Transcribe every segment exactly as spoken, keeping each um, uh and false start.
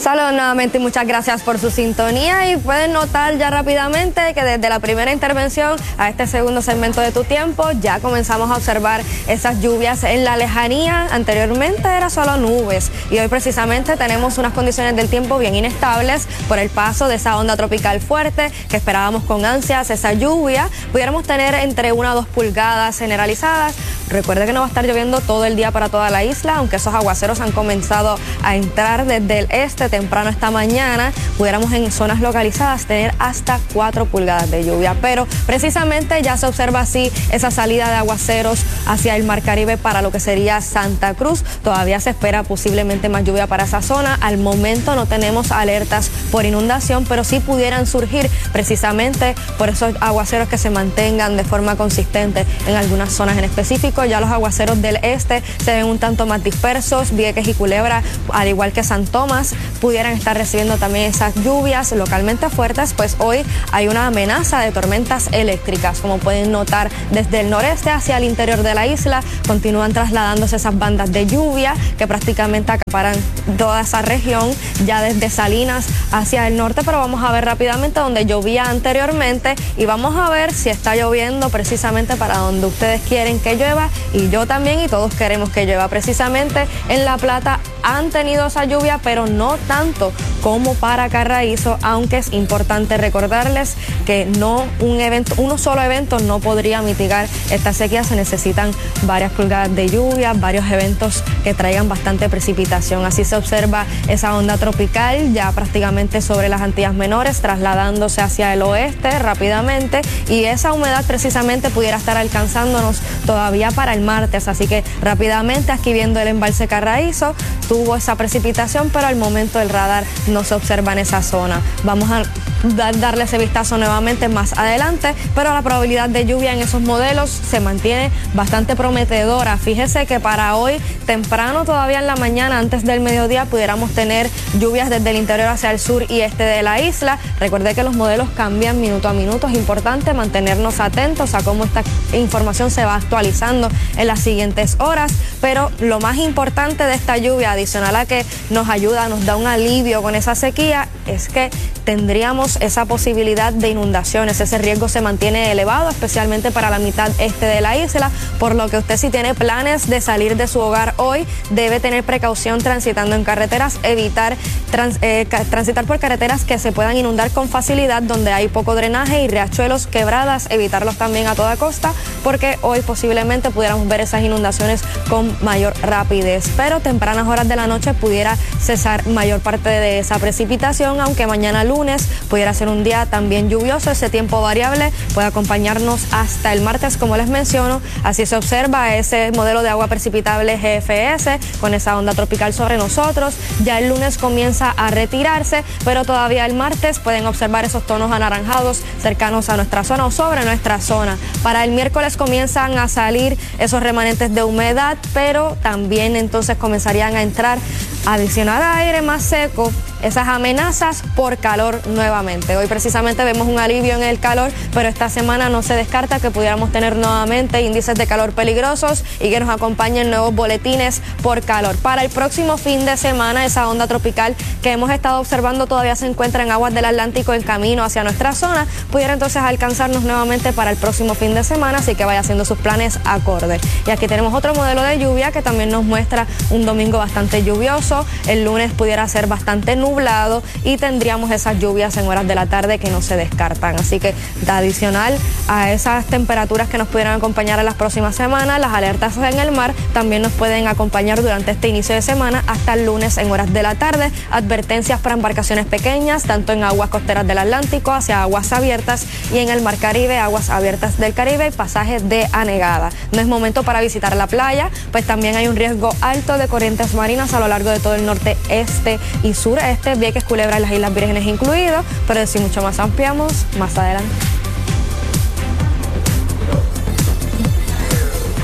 Saludos nuevamente y muchas gracias por su sintonía, y pueden notar ya rápidamente que desde la primera intervención a este segundo segmento de Tu Tiempo ya comenzamos a observar esas lluvias en la lejanía. Anteriormente era solo nubes y hoy precisamente tenemos unas condiciones del tiempo bien inestables por el paso de esa onda tropical fuerte que esperábamos con ansias. Esa lluvia pudiéramos tener entre una o dos pulgadas generalizadas. Recuerde que no va a estar lloviendo todo el día para toda la isla, aunque esos aguaceros han comenzado a entrar desde el este temprano esta mañana. Pudiéramos en zonas localizadas tener hasta cuatro pulgadas de lluvia, pero precisamente ya se observa así esa salida de aguaceros hacia el Mar Caribe para lo que sería Santa Cruz. Todavía se espera posiblemente más lluvia para esa zona. Al momento no tenemos alertas por inundación, pero sí pudieran surgir precisamente por esos aguaceros que se mantengan de forma consistente en algunas zonas en específico. Ya los aguaceros del este se ven un tanto más dispersos. Vieques y Culebra, al igual que San Tomás, pudieran estar recibiendo también esas lluvias localmente fuertes, pues hoy hay una amenaza de tormentas eléctricas. Como pueden notar, desde el noreste hacia el interior de la isla continúan trasladándose esas bandas de lluvia que prácticamente acaparan toda esa región, ya desde Salinas hacia el norte, pero vamos a ver rápidamente donde llovía anteriormente y vamos a ver si está lloviendo precisamente para donde ustedes quieren que llueva, y yo también, y todos queremos que llueva. Precisamente en La Plata han tenido esa lluvia, pero no tanto como para Carraízo, aunque es importante recordarles que no un evento, uno solo evento no podría mitigar esta sequía. Se necesitan varias pulgadas de lluvia, varios eventos que traigan bastante precipitación. Así se observa esa onda tropical ya prácticamente sobre las Antillas Menores, trasladándose hacia el oeste rápidamente, y esa humedad precisamente pudiera estar alcanzándonos todavía para el martes. Así que rápidamente, aquí viendo el embalse Carraízo, tuvo esa precipitación, pero al momento el radar no se observa en esa zona. Vamos a dar, darle ese vistazo nuevamente más adelante, pero la probabilidad de lluvia en esos modelos se mantiene bastante prometedora. Fíjese que para hoy temprano, todavía en la mañana, antes del mediodía, pudiéramos tener lluvias desde el interior hacia el sur y este de la isla. Recuerde que los modelos cambian minuto a minuto. Es importante mantenernos atentos a cómo esta información se va actualizando en las siguientes horas, pero lo más importante de esta lluvia, adicional a que nos ayuda, nos da un alivio con esa sequía, es que tendríamos esa posibilidad de inundaciones. Ese riesgo se mantiene elevado, especialmente para la mitad este de la isla, por lo que usted, si tiene planes de salir de su hogar hoy, debe tener precaución transitando en carreteras, evitar trans, eh, transitar por carreteras que se puedan inundar con facilidad, donde hay poco drenaje, y riachuelos, quebradas, evitarlos también a toda costa, porque hoy posiblemente pudiéramos ver esas inundaciones con mayor rapidez, pero tempranas horas de la noche pudiera cesar mayor parte de esa precipitación, aunque mañana lunes pudiera ser un día también lluvioso. Ese tiempo variable puede acompañarnos hasta el martes, como les menciono. Así se observa ese modelo de agua precipitable G F S con esa onda tropical sobre nosotros. Ya el lunes comienza a retirarse, pero todavía el martes pueden observar esos tonos anaranjados cercanos a nuestra zona o sobre nuestra zona. Para el miércoles comienzan a salir esos remanentes de humedad, pero también entonces comenzarían a entrar, adicional a aire más seco, esas amenazas por calor nuevamente. Hoy precisamente vemos un alivio en el calor, pero esta semana no se descarta que pudiéramos tener nuevamente índices de calor peligrosos y que nos acompañen nuevos boletines por calor. Para el próximo fin de semana, esa onda tropical que hemos estado observando todavía se encuentra en aguas del Atlántico en camino hacia nuestra zona, pudiera entonces alcanzarnos nuevamente para el próximo fin de semana, así que vaya haciendo sus planes acorde. Y aquí tenemos otro modelo de lluvia que también nos muestra un domingo bastante lluvioso. El lunes pudiera ser bastante nublado y tendríamos esas lluvias en horas de la tarde que no se descartan. Así que, adicional a esas temperaturas que nos pudieran acompañar en las próximas semanas, las alertas en el mar también nos pueden acompañar durante este inicio de semana hasta el lunes en horas de la tarde. Advertencias para embarcaciones pequeñas, tanto en aguas costeras del Atlántico hacia aguas abiertas, y en el Mar Caribe, aguas abiertas del Caribe y pasajes de anegada. No es momento para visitar la playa, pues también hay un riesgo alto de corrientes marinas a lo largo de todo el norte, este y sureste, Vieques, Culebra y las Islas Vírgenes incluidos, pero si mucho más ampliamos más adelante.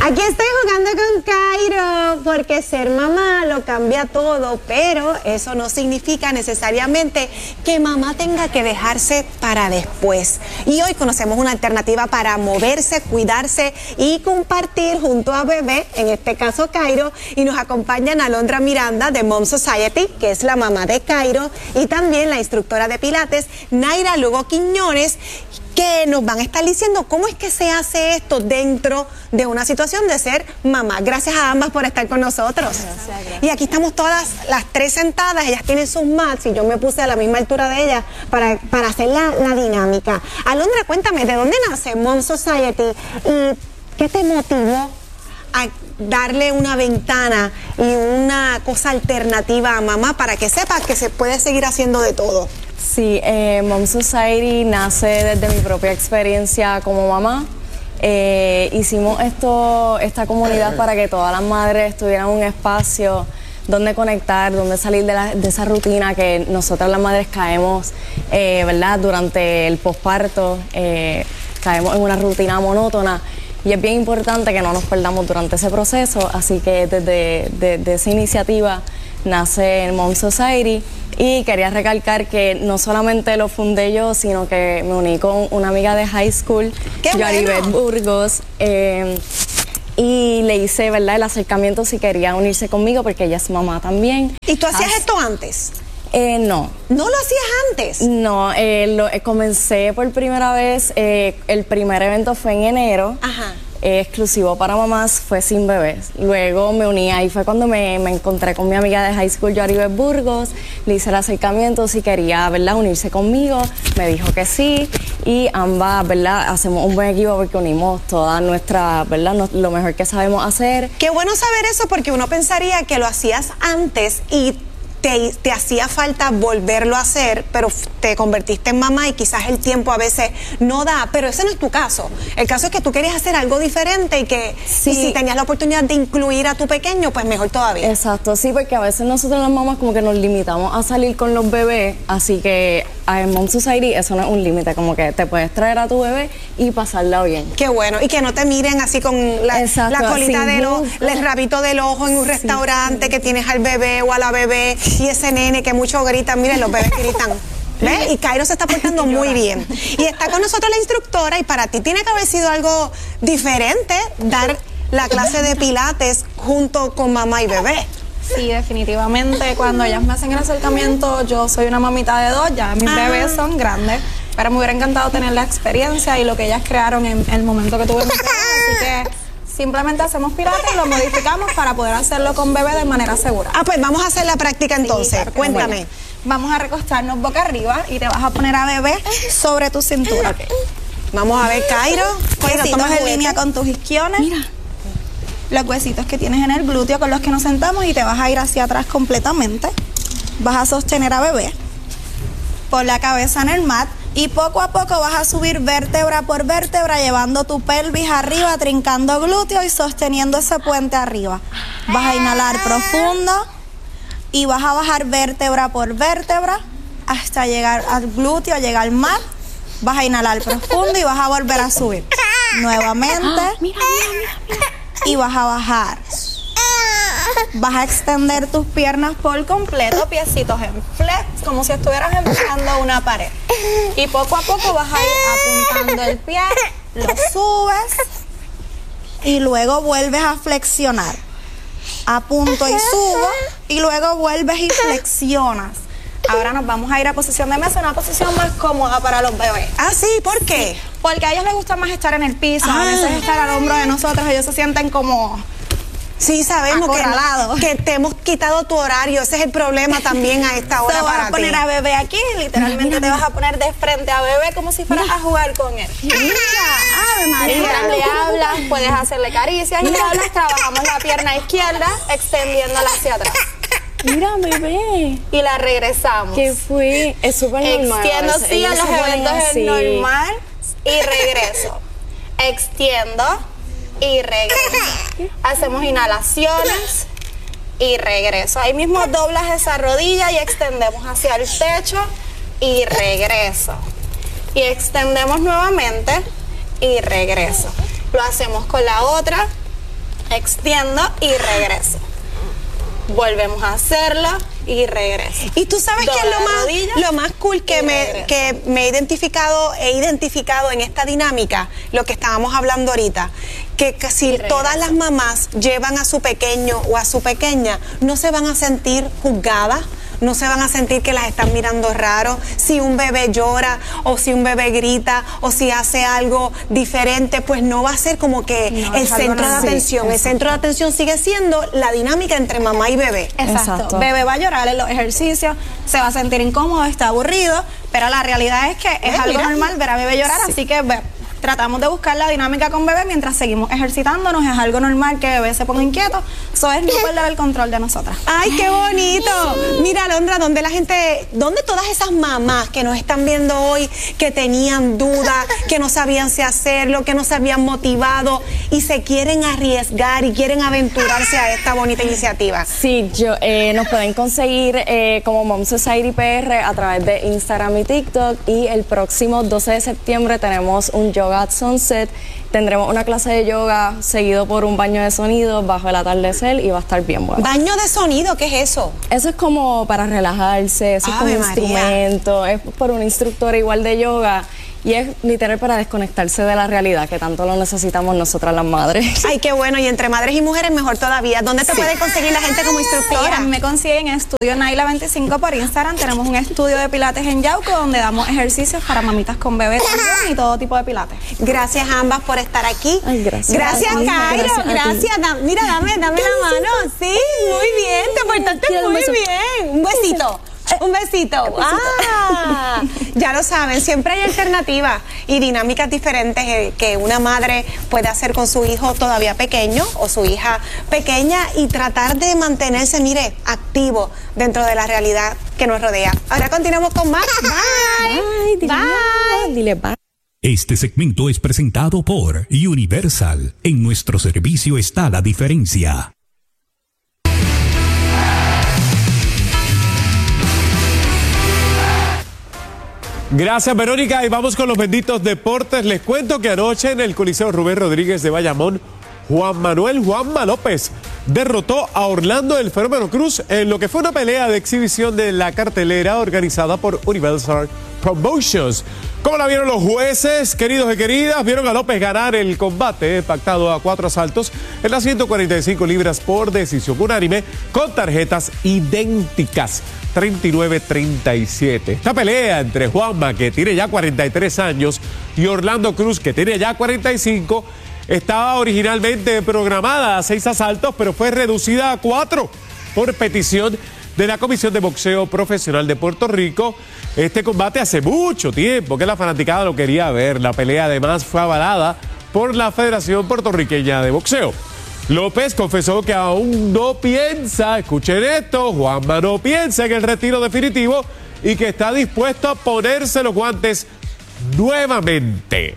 Aquí estoy jugando con Cairo porque ser mamá lo cambia todo, pero eso no significa necesariamente que mamá tenga que dejarse para después. Y hoy conocemos una alternativa para moverse, cuidarse y compartir junto a bebé, en este caso Cairo, y nos acompañan Alondra Miranda de Mom Society, que es la mamá de Cairo, y también la instructora de Pilates, Naira Lugo Quiñones, que nos van a estar diciendo cómo es que se hace esto dentro de una situación de ser mamá. Gracias a ambas por estar con nosotros. Gracias, gracias. Y aquí estamos todas las tres sentadas, ellas tienen sus mats y yo me puse a la misma altura de ellas para, para hacer la, la dinámica. Alondra, cuéntame, ¿de dónde nace Mom Society y qué te motivó a darle una ventana y una cosa alternativa a mamá para que sepas que se puede seguir haciendo de todo? Sí, eh, Mom Society nace desde mi propia experiencia como mamá. Eh, hicimos esto, esta comunidad para que todas las madres tuvieran un espacio donde conectar, donde salir de, la, de esa rutina que nosotras las madres caemos, eh, ¿verdad? Durante el posparto, eh, caemos en una rutina monótona. Y es bien importante que no nos perdamos durante ese proceso, así que desde de, de esa iniciativa nace el Mom Society. Y quería recalcar que no solamente lo fundé yo, sino que me uní con una amiga de high school, Yaribeth bueno. Burgos, eh, y le hice, ¿verdad?, el acercamiento si quería unirse conmigo, porque ella es mamá también. ¿Y tú hacías As esto antes? Eh, no. ¿No lo hacías antes? No, eh, lo, eh, comencé por primera vez, eh, el primer evento fue en enero. Ajá. Eh, exclusivo para mamás, fue sin bebés. Luego me uní, ahí fue cuando me, me encontré con mi amiga de high school, Yaribeth Burgos, le hice el acercamiento si quería, ¿verdad?, unirse conmigo, me dijo que sí, y ambas, ¿verdad?, hacemos un buen equipo porque unimos todas nuestras, ¿verdad?, no, lo mejor que sabemos hacer. Qué bueno saber eso, porque uno pensaría que lo hacías antes y Te, te hacía falta volverlo a hacer, pero te convertiste en mamá y quizás el tiempo a veces no da, pero ese no es tu caso. El caso es que tú querías hacer algo diferente y que sí. Y si tenías la oportunidad de incluir a tu pequeño, pues mejor todavía. Exacto, sí, porque a veces nosotros las mamás como que nos limitamos a salir con los bebés, así que en Mom Society eso no es un límite, como que te puedes traer a tu bebé y pasarla bien. Qué bueno, y que no te miren así con la, Exacto, la colita del ojo, el rabito del ojo en un sí, restaurante sí. que tienes al bebé o a la bebé y ese nene que mucho gritan, miren, los bebés gritan. ¿Ves? Y Cairo se está portando muy bien. Y está con nosotros la instructora, y para ti tiene que haber sido algo diferente dar la clase de pilates junto con mamá y bebé. Sí, definitivamente. Cuando ellas me hacen el acercamiento, yo soy una mamita de dos, ya mis ah. bebés son grandes, pero me hubiera encantado tener la experiencia y lo que ellas crearon en el momento que tuve mi bebé, así que simplemente hacemos pilates y lo modificamos para poder hacerlo con bebé de manera segura. Ah, pues vamos a hacer la práctica entonces. Sí, claro, cuéntame. Bueno, vamos a recostarnos boca arriba y te vas a poner a bebé sobre tu cintura. Okay. Vamos a ver, Cairo. Huesitos en línea con tus isquiones. Mira. Los huesitos que tienes en el glúteo con los que nos sentamos, y te vas a ir hacia atrás completamente. Vas a sostener a bebé. Pon la cabeza en el mat. Y poco a poco vas a subir vértebra por vértebra, llevando tu pelvis arriba, trincando glúteo y sosteniendo ese puente arriba. Vas a inhalar profundo y vas a bajar vértebra por vértebra hasta llegar al glúteo, llegar al mat. Vas a inhalar profundo y vas a volver a subir. Nuevamente. Mira, mira, mira, mira. Y vas a bajar. Vas a extender tus piernas por completo, piecitos en flex, como si estuvieras empujando una pared. Y poco a poco vas a ir apuntando el pie, lo subes y luego vuelves a flexionar. Apunto y subo y luego vuelves y flexionas. Ahora nos vamos a ir a posición de mesa, una posición más cómoda para los bebés. ¿Ah, sí? ¿Por qué? Sí, porque a ellos les gusta más estar en el piso, ah. a veces estar al hombro de nosotros, ellos se sienten como... Sí, sabemos que, que te hemos quitado tu horario, ese es el problema también a esta hora. Te para vas a poner ti. a bebé aquí, literalmente mira, mira, te vas a poner de frente a bebé como si fueras mira. a jugar con él. Mira, Ave María. Mientras le hablas, puedes hacerle caricias y le hablas, trabajamos la pierna izquierda, extendiéndola hacia atrás. Mira, bebé. Y la regresamos. ¿Qué fue? Es súper normal. Extiendo, sí, a los eventos es normal. Y regreso. Extiendo. Y regreso. Hacemos inhalaciones y regreso. Ahí mismo doblas esa rodilla y extendemos hacia el techo y regreso. Y extendemos nuevamente y regreso. Lo hacemos con la otra extiendo y regreso. Volvemos a hacerlo y regreso. Y tú sabes Dobla que lo la más, rodilla lo más cool que y me, regreso. que me he identificado, he identificado en esta dinámica, lo que estábamos hablando ahorita, que, que si todas las mamás llevan a su pequeño o a su pequeña, no se van a sentir juzgadas, no se van a sentir que las están mirando raro, si un bebé llora o si un bebé grita o si hace algo diferente, pues no va a ser como que No, el es algo centro de normal. atención. Sí, el centro de atención sigue siendo la dinámica entre mamá y bebé. Exacto. Exacto. Bebé va a llorar en los ejercicios, se va a sentir incómodo, está aburrido, pero la realidad es que es Eh, algo mira. normal ver a bebé llorar, así que ve- tratamos de buscar la dinámica con bebé mientras seguimos ejercitándonos. Es algo normal que bebé se ponga inquieto, eso es no perder el control de nosotras. ¡Ay, qué bonito! Mira, Alondra, ¿dónde la gente, dónde todas esas mamás que nos están viendo hoy, que tenían dudas, que no sabían si hacerlo, que no se habían motivado y se quieren arriesgar y quieren aventurarse a esta bonita iniciativa? Sí, yo, eh, nos pueden conseguir eh, como Mom Society P R a través de Instagram y TikTok, y el próximo doce de septiembre tenemos un Yoga at Sunset. Tendremos una clase de yoga seguido por un baño de sonido bajo el atardecer y va a estar bien bueno. Baño de sonido, ¿qué es eso? Eso es como para relajarse, eso es como Ave un María. instrumento, es por un instructor igual de yoga, y es literal para desconectarse de la realidad, que tanto lo necesitamos nosotras las madres. Ay, qué bueno, y entre madres y mujeres mejor todavía. ¿Dónde te puede conseguir la gente como Sí, instructora? a mí me consiguen en Estudio Naila veinticinco por Instagram. Tenemos un estudio de pilates en Yauco donde damos ejercicios para mamitas con bebés también y todo tipo de pilates. Gracias ambas por estar aquí. Ay, gracias. Gracias, Ay, Cairo. gracias a ti. Gracias. Da- mira, dame, dame la mano. Sí, muy bien. Te portaste Quiero un muy beso. bien. Un besito. Un besito. Ah, ya lo saben, siempre hay alternativas y dinámicas diferentes eh, que una madre puede hacer con su hijo todavía pequeño o su hija pequeña y tratar de mantenerse, mire, activo dentro de la realidad que nos rodea. Ahora continuamos con más. Bye. Bye, dile bye. Dile bye. Este segmento es presentado por Universal. En nuestro servicio está la diferencia. Gracias, Verónica, y vamos con los benditos deportes. Les cuento que anoche en el Coliseo Rubén Rodríguez de Bayamón, Juan Manuel Juanma López derrotó a Orlando el Fenómeno Cruz en lo que fue una pelea de exhibición de la cartelera organizada por Universal Promotions. ¿Cómo la vieron los jueces, queridos y queridas? Vieron a López ganar el combate pactado a cuatro asaltos en las ciento cuarenta y cinco libras por decisión unánime con tarjetas idénticas, treinta y nueve a treinta y siete. Esta pelea entre Juanma, que tiene ya cuarenta y tres años, y Orlando Cruz, que tiene ya cuarenta y cinco, estaba originalmente programada a seis asaltos, pero fue reducida a cuatro por petición de la Comisión de Boxeo Profesional de Puerto Rico. Este combate hace mucho tiempo que la fanaticada lo quería ver. La pelea además fue avalada por la Federación Puertorriqueña de Boxeo. López confesó que aún no piensa, escuchen esto, Juanma no piensa en el retiro definitivo y que está dispuesto a ponerse los guantes nuevamente.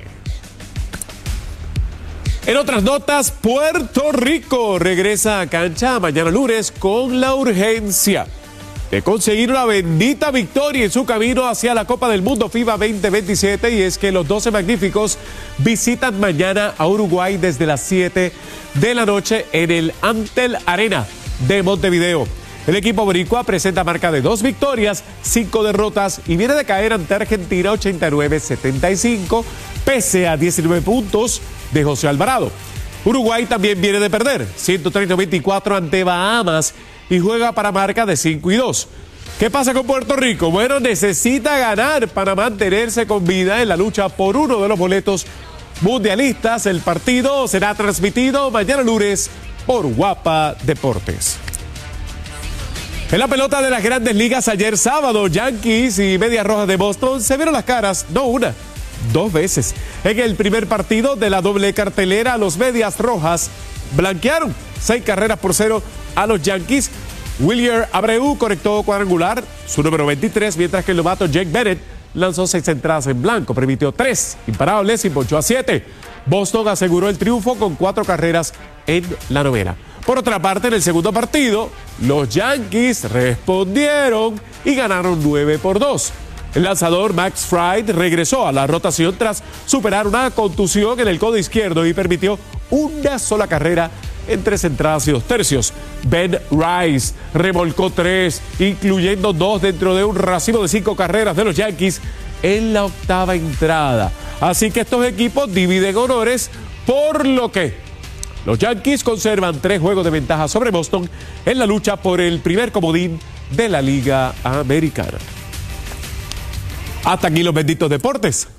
En otras notas, Puerto Rico regresa a cancha mañana lunes con la urgencia de conseguir una bendita victoria en su camino hacia la Copa del Mundo FIBA veinte veintisiete, y es que los doce magníficos visitan mañana a Uruguay desde las siete de la noche en el Antel Arena de Montevideo. El equipo boricua presenta marca de dos victorias, cinco derrotas y viene de caer ante Argentina ochenta y nueve a setenta y cinco, pese a diecinueve puntos de José Alvarado. Uruguay también viene de perder ciento treinta a veinticuatro ante Bahamas y juega para marca de cinco y dos. ¿Qué pasa con Puerto Rico? Bueno, necesita ganar para mantenerse con vida en la lucha por uno de los boletos mundialistas. El partido será transmitido mañana lunes por Guapa Deportes. En la pelota de las Grandes Ligas ayer sábado, Yankees y Medias Rojas de Boston se vieron las caras, no una, dos veces. En el primer partido de la doble cartelera, los Medias Rojas blanquearon seis carreras por cero a los Yankees. Wilyer Abreu conectó cuadrangular, su número veintitrés, mientras que el novato Jake Bennett lanzó seis entradas en blanco, permitió tres imparables y ponchó a siete. Boston aseguró el triunfo con cuatro carreras en la novena. Por otra parte, en el segundo partido, los Yankees respondieron y ganaron nueve por dos. El lanzador Max Fried regresó a la rotación tras superar una contusión en el codo izquierdo y permitió una sola carrera en tres entradas y dos tercios. Ben Rice remolcó tres, incluyendo dos dentro de un racimo de cinco carreras de los Yankees en la octava entrada. Así que estos equipos dividen honores, por lo que los Yankees conservan tres juegos de ventaja sobre Boston en la lucha por el primer comodín de la Liga Americana. Hasta aquí los benditos deportes.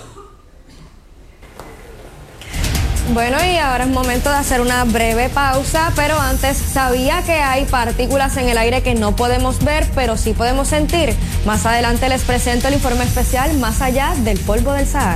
Bueno, y ahora es momento de hacer una breve pausa, pero antes, ¿sabía que hay partículas en el aire que no podemos ver, pero sí podemos sentir? Más adelante les presento el informe especial Más allá del polvo del Sahara.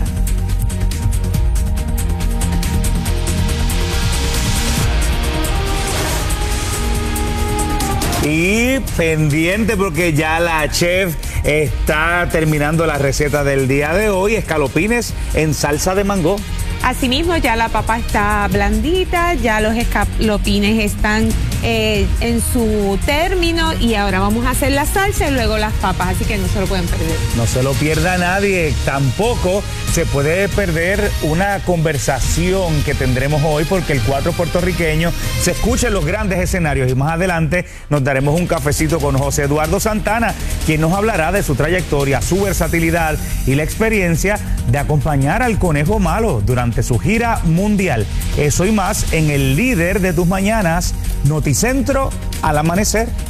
Y pendiente porque ya la chef está terminando la receta del día de hoy, escalopines en salsa de mango. Asimismo, ya la papa está blandita, ya los escalopines están eh, en su término y ahora vamos a hacer la salsa y luego las papas, así que no se lo pueden perder. No se lo pierda nadie, tampoco se puede perder una conversación que tendremos hoy porque el cuatro puertorriqueño se escucha en los grandes escenarios y más adelante nos daremos un cafecito con José Eduardo Santana, quien nos hablará de su trayectoria, su versatilidad y la experiencia de acompañar al Conejo Malo durante su gira mundial. Eso y más en el líder de tus mañanas, Noticentro al amanecer.